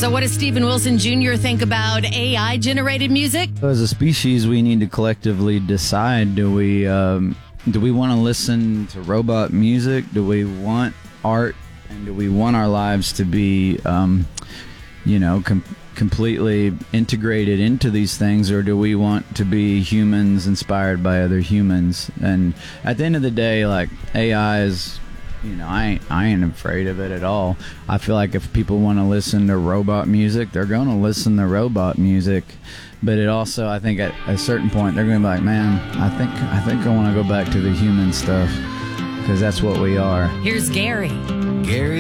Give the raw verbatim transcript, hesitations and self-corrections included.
So what does Steven Wilson Junior think about A I-generated music? As a species, we need to collectively decide, do we um, do we want to listen to robot music? Do we want art? And do we want our lives to be, um, you know, com- completely integrated into these things, or do we want to be humans inspired by other humans? And at the end of the day, like, A I is... You know, I ain't, I ain't afraid of it at all. I feel like if people want to listen to robot music, they're going to listen to robot music. But it also, I think at a certain point, they're going to be like, man, I think I think I want to go back to the human stuff, because that's what we are. Here's Gary. Gary